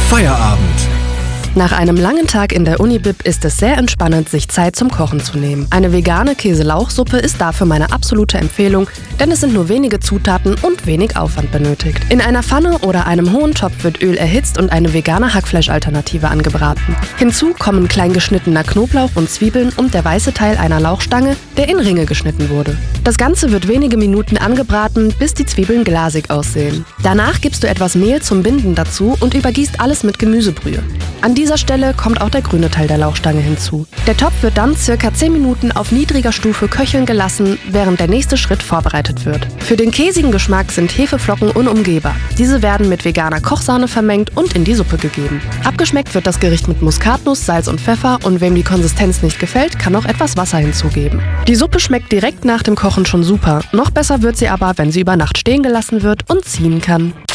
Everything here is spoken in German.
Feierabend. Nach einem langen Tag in der Unibib ist es sehr entspannend, sich Zeit zum Kochen zu nehmen. Eine vegane Käse-Lauchsuppe ist dafür meine absolute Empfehlung, denn es sind nur wenige Zutaten und wenig Aufwand benötigt. In einer Pfanne oder einem hohen Topf wird Öl erhitzt und eine vegane Hackfleischalternative angebraten. Hinzu kommen klein geschnittener Knoblauch und Zwiebeln und der weiße Teil einer Lauchstange, der in Ringe geschnitten wurde. Das Ganze wird wenige Minuten angebraten, bis die Zwiebeln glasig aussehen. Danach gibst du etwas Mehl zum Binden dazu und übergießt alles mit Gemüsebrühe. An dieser Stelle kommt auch der grüne Teil der Lauchstange hinzu. Der Topf wird dann ca. 10 Minuten auf niedriger Stufe köcheln gelassen, während der nächste Schritt vorbereitet wird. Für den käsigen Geschmack sind Hefeflocken unumgehbar. Diese werden mit veganer Kochsahne vermengt und in die Suppe gegeben. Abgeschmeckt wird das Gericht mit Muskatnuss, Salz und Pfeffer und wem die Konsistenz nicht gefällt, kann auch etwas Wasser hinzugeben. Die Suppe schmeckt direkt nach dem Kochen schon super. Noch besser wird sie aber, wenn sie über Nacht stehen gelassen wird und ziehen kann.